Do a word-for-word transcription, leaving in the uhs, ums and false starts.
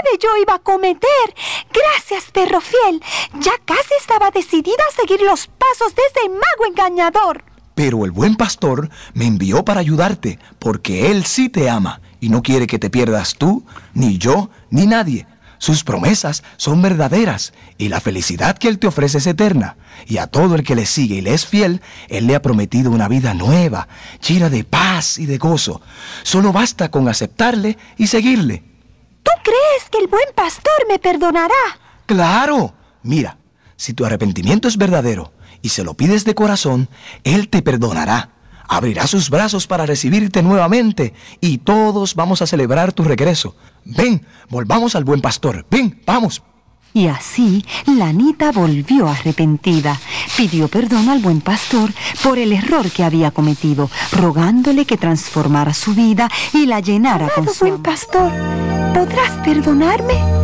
grave yo iba a cometer. Gracias, perro fiel. Ya casi estaba decidida a seguir los pasos de ese mago engañador. Pero el buen pastor me envió para ayudarte, porque él sí te ama y no quiere que te pierdas tú, ni yo, ni nadie. Sus promesas son verdaderas y la felicidad que él te ofrece es eterna. Y a todo el que le sigue y le es fiel, él le ha prometido una vida nueva, llena de paz y de gozo. Solo basta con aceptarle y seguirle. ¿Tú crees que el buen pastor me perdonará? ¡Claro! Mira, si tu arrepentimiento es verdadero y se lo pides de corazón, él te perdonará. Abrirá sus brazos para recibirte nuevamente y todos vamos a celebrar tu regreso. Ven, volvamos al buen pastor. Ven, vamos. Y así, la Anita volvió arrepentida. Pidió perdón al buen pastor por el error que había cometido, rogándole que transformara su vida y la llenara con su amor. Buen pastor, ¿podrás perdonarme?